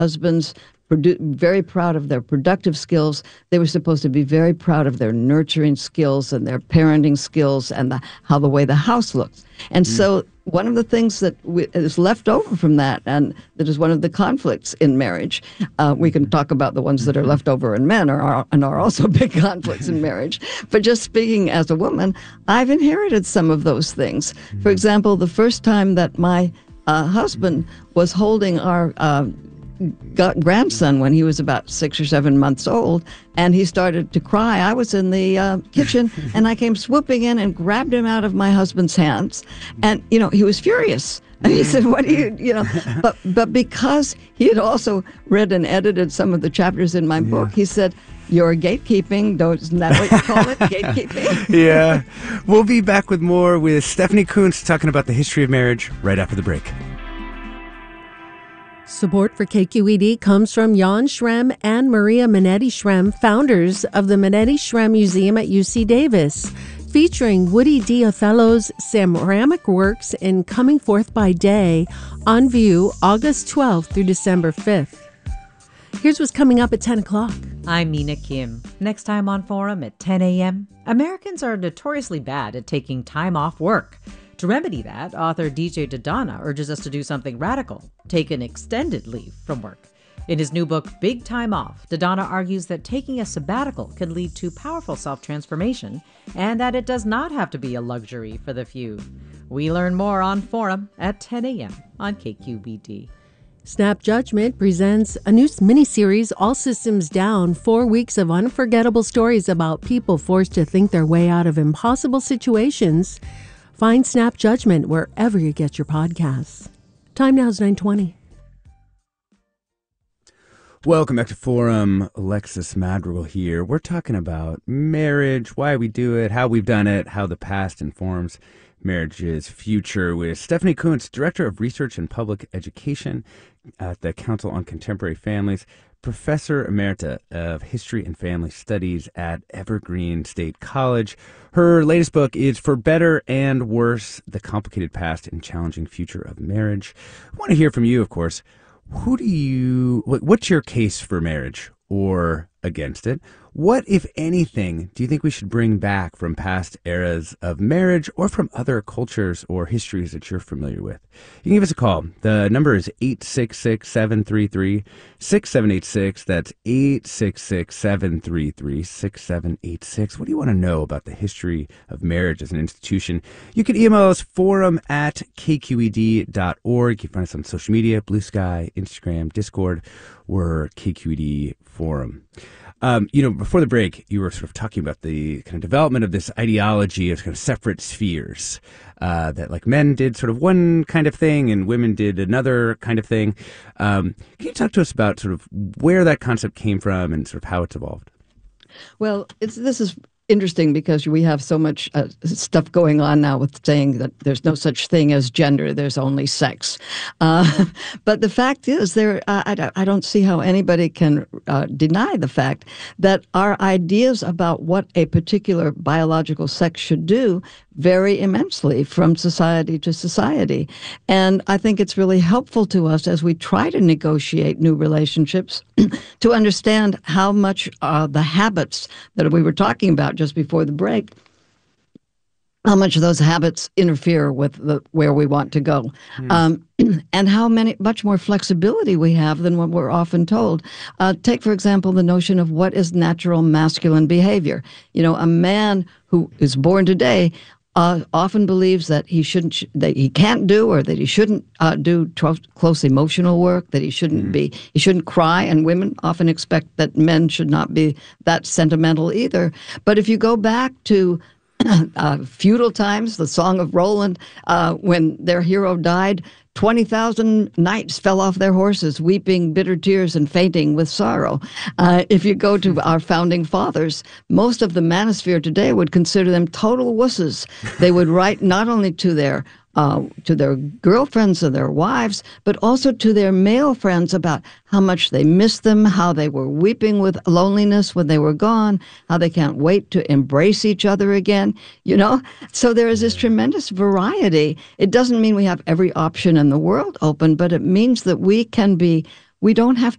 husbands very proud of their productive skills. They were supposed to be very proud of their nurturing skills and their parenting skills and the way the house looks. And so one of the things that is left over from that, and that is one of the conflicts in marriage, we can talk about the ones that are left over in men and are also big conflicts in marriage. But just speaking as a woman, I've inherited some of those things. For example, the first time that my husband was holding our grandson when he was about 6 or 7 months old, and he started to cry, I was in the kitchen, and I came swooping in and grabbed him out of my husband's hands. And, he was furious. And he said, what do you. But because he had also read and edited some of the chapters in my book, he said, you're gatekeeping. Isn't that what you call it? Gatekeeping? Yeah. We'll be back with more with Stephanie Coontz talking about the history of marriage right after the break. Support for KQED comes from Jan Schrem and Maria Minetti Schrem, founders of the Minetti Schrem Museum at UC Davis, featuring Woody D. Othello's ceramic works in Coming Forth by Day, on view August 12th through December 5th. Here's what's coming up at 10 o'clock. I'm Mina Kim. Next time on Forum at 10 a.m., Americans are notoriously bad at taking time off work. To remedy that, author DJ Dodonna urges us to do something radical, take an extended leave from work. In his new book, Big Time Off, Dodonna argues that taking a sabbatical can lead to powerful self-transformation and that it does not have to be a luxury for the few. We learn more on Forum at 10 a.m. on KQBD. Snap Judgment presents a new miniseries, All Systems Down, 4 weeks of unforgettable stories about people forced to think their way out of impossible situations. Find Snap Judgment wherever you get your podcasts. Time now is 9:20. Welcome back to Forum. Alexis Madrigal here. We're talking about marriage, why we do it, how we've done it, how the past informs marriage's future, with Stephanie Coontz, Director of Research and Public Education at the Council on Contemporary Families, Professor Emerita of History and Family Studies at Evergreen State College. Her latest book is For Better and Worse, The Complicated Past and Challenging Future of Marriage. I want to hear from you, of course. What's your case for marriage or against it? What, if anything, do you think we should bring back from past eras of marriage or from other cultures or histories that you're familiar with? You can give us a call. The number is 866-733-6786. That's 866-733-6786. What do you want to know about the history of marriage as an institution? You can email us forum@kqed.org. You can find us on social media, Blue Sky, Instagram, Discord, or KQED Forum. Before the break, you were sort of talking about the kind of development of this ideology of kind of separate spheres, that like men did sort of one kind of thing and women did another kind of thing. Can you talk to us about sort of where that concept came from and sort of how it's evolved? Well, this is interesting because we have so much stuff going on now with saying that there's no such thing as gender, there's only sex. But the fact is, I don't see how anybody can deny the fact that our ideas about what a particular biological sex should do vary immensely from society to society. And I think it's really helpful to us as we try to negotiate new relationships to understand how much the habits that we were talking about just before the break, how much of those habits interfere with where we want to go, and how much more flexibility we have than what we're often told. Take, for example, the notion of what is natural masculine behavior. A man who is born today often believes that he can't do, or that he shouldn't do close emotional work, that he shouldn't cry, and women often expect that men should not be that sentimental either. But if you go back to feudal times, the Song of Roland, when their hero died, 20,000 knights fell off their horses, weeping bitter tears and fainting with sorrow. If you go to our founding fathers, most of the manosphere today would consider them total wusses. They would write not only to their girlfriends and their wives, but also to their male friends about how much they missed them, how they were weeping with loneliness when they were gone, how they can't wait to embrace each other again, So there is this tremendous variety. It doesn't mean we have every option in the world open, but it means that we can be We don't have